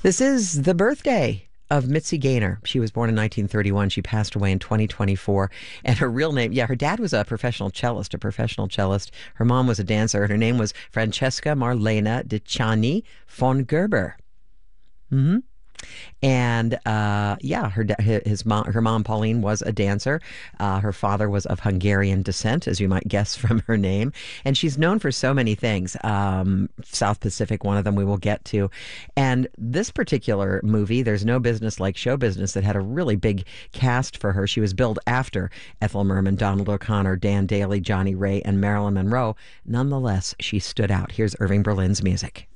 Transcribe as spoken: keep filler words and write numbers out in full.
This is the birthday of Mitzi Gaynor. She was born in nineteen thirty-one. She passed away in twenty twenty-four. And her real name, yeah, her dad was a professional cellist, a professional cellist. Her mom was a dancer, and her name was Francesca Marlena Diciani von Gerber. hmm And uh, yeah, her his mom, her mom Pauline was a dancer. Uh, her father was of Hungarian descent, as you might guess from her name. And she's known for so many things. Um, South Pacific, one of them we will get to. And this particular movie, There's No Business Like Show Business, that had a really big cast for her. She was billed after Ethel Merman, Donald O'Connor, Dan Daly, Johnny Ray, and Marilyn Monroe. Nonetheless, she stood out. Here's Irving Berlin's music.